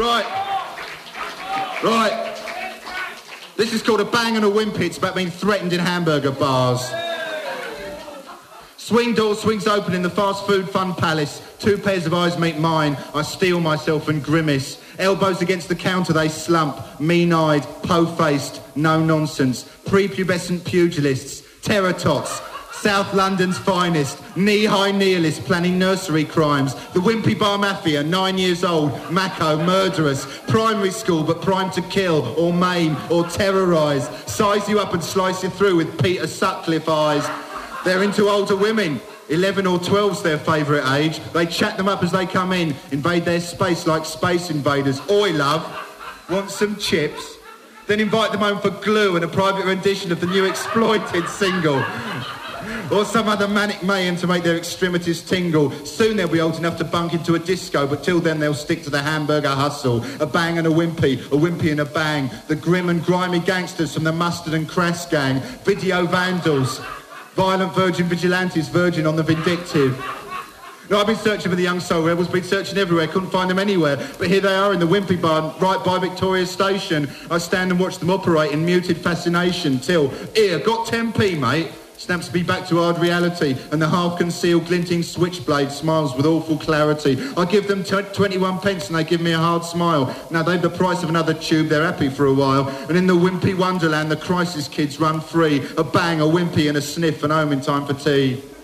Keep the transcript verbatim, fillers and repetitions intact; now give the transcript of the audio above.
Right. Right. This is called a bang and a whimpy. It's about being threatened in hamburger bars. Swing door swings open in the fast food fun palace. Two pairs of eyes meet mine. I steel myself and grimace. Elbows against the counter they slump. Mean-eyed, po-faced, no nonsense. Prepubescent pugilists. Terror tots. South London's finest. Knee-high nihilists planning nursery crimes. The Wimpy Bar Mafia, nine years old. Mako, murderous. Primary school, but primed to kill or maim or terrorise. Size you up and slice you through with Peter Sutcliffe eyes. They're into older women. eleven or twelve's their favourite age. They chat them up as they come in, invade their space like space invaders. Oi, love, want some chips? Then invite them home for glue and a private rendition of the new Exploited single. Or some other manic mayhem to make their extremities tingle. Soon they'll be old enough to bunk into a disco, but till then they'll stick to the hamburger hustle. A bang and a wimpy, a wimpy and a bang. The grim and grimy gangsters from the Mustard and Crass gang. Video vandals. Violent virgin vigilantes, virgin on the vindictive. No, I've been searching for the young soul rebels, been searching everywhere, couldn't find them anywhere. But here they are in the Wimpy Bar, right by Victoria Station. I stand and watch them operate in muted fascination till, here, got ten p, mate. Snaps me back to hard reality, and the half-concealed glinting switchblade smiles with awful clarity. I give them t- twenty-one pence and they give me a hard smile. Now they've the price of another tube, they're happy for a while. And in the Wimpy Wonderland, the crisis kids run free. A bang, a wimpy and a sniff, and home in time for tea.